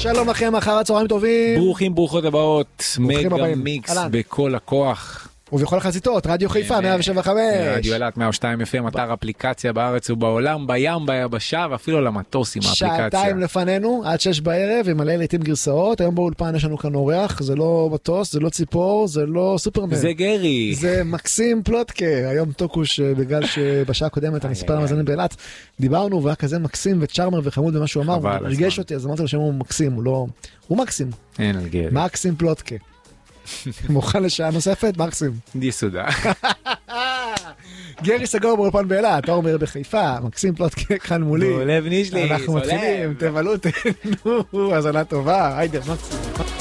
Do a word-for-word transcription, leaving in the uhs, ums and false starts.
שלום לכם, אחר הצהריים טובים. ברוכים ברוכות הבאות, מגה מיקס בכל הכוח. ובכל החזיתות, רדיו חיפה מאה שבע וחמש. רדיו אילת מאה ושתיים אף אם, אתר אפליקציה בארץ ובעולם, בים, ביבשה, ואפילו למטוס עם האפליקציה. שעתיים לפנינו, עד שש בערב, עם מלא לעיתים גרסאות. היום באולפן יש לנו כאן אורח, זה לא מטוס, זה לא ציפור, זה לא סופרמן. זה גרי. זה מקסים פלוטקה. היום טוקוש, בגלל שבשעה הקודמת, אני ספר למאזינים באילת, דיברנו, והיה כזה מקסים וצ'ארמר וחמוד במה שהוא אמר, הוא הרגש אותי, אז אמרתי לו שהוא מקסים, הוא לא... הוא מקסים. אין על גרי. מקסים פלוטקה. מוכן לשעה נוספת? מקסים. דיסודה. גרי סגור באולפן באילת, אורמר בחיפה, מקסים פלוטקה כאן מולי. לב נשלי. אנחנו מתחילים, תבלו, תהנו, הזנה טובה, היידה, מקסים.